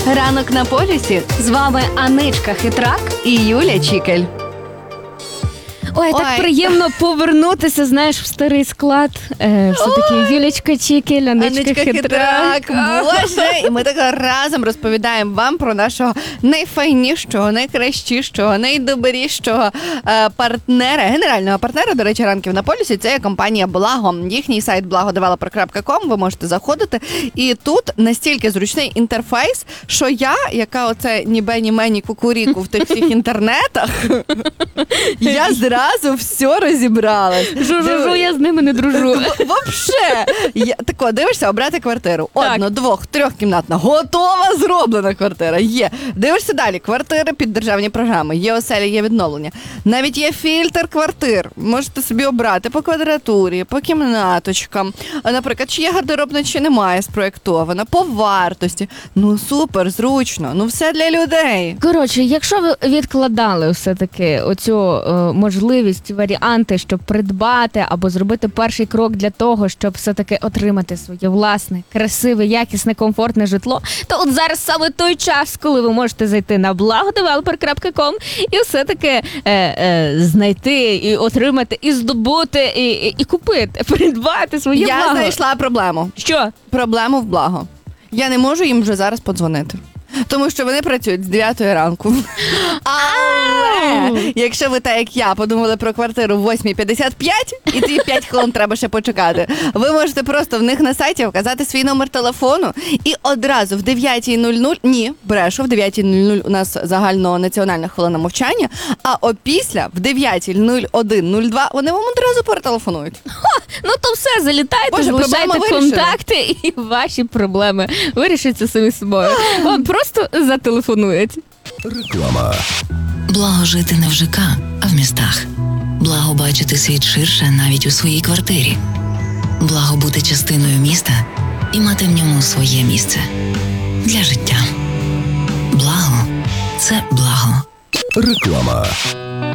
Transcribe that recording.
Ранок на полюсі. З вами Аничка Хитрак і Юля Чікель. Ой, так приємно повернутися, знаєш, в старий склад. Все-таки Юлечка Чікель, Аничка Хитрак. Боже, і ми так разом розповідаємо вам про нашого найфайнішого, найкращішого, найдобрішого партнера, генерального партнера, до речі, ранків на полюсі. Це є компанія Благо. Їхній сайт blagodeveloper.com, ви можете заходити. І тут настільки зручний інтерфейс, що я, яка оце ні кукуріку в тих всіх інтернетах, я зразу все розібрала. Жу-жу-жу, я з ними не дружу. Вообще. Тако, дивишся, обрати квартиру. Одну, двох, трьохкімнатна. Готова, зроблена квартира. Є. Дивишся далі. Квартири під державні програми. Є оселя, є відновлення. Навіть є фільтр квартир. Можете собі обрати по квадратурі, по кімнаточкам. Наприклад, чи є гардеробна, чи немає спроєктована. По вартості. Ну, супер, зручно. Ну, все для людей. Коротше, якщо ви відкладали все-таки оцю можливість, варіанти, щоб придбати або зробити перший крок для того, щоб все-таки отримати своє власне, красиве, якісне, комфортне житло, то от зараз саме той час, коли ви можете зайти на blagodeveloper.com і все-таки знайти, і отримати, і здобути, і купити, придбати своє благо. Я знайшла проблему. Що? Проблему в Благо. Я не можу їм вже зараз подзвонити. Тому що вони працюють з 9 ранку. Але якщо ви, так як я, подумали про квартиру в 8:55, і ті 5 хвилин треба ще почекати, ви можете просто в них на сайті вказати свій номер телефону і одразу в 9:00, ні, брешу, в 9:00 у нас загальнонаціональна хвилина мовчання, а опісля в 9:01:02 вони вам одразу перетелефонують. Ну то все, залітайте, Боже, залишайте проблема вирішена. контакти і ваші проблеми вирішаться самі собою. Вам просто зателефонують. Реклама. Благо жити не в ЖК, а в містах. Благо бачити світ ширше навіть у своїй квартирі. Благо бути частиною міста і мати в ньому своє місце. Для життя. Благо – це благо. Реклама.